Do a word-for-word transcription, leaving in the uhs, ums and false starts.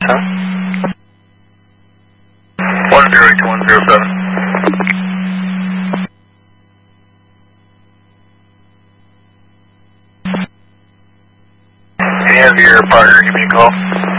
seven. one zero eight one zero seven. Any of your partner, give me a call.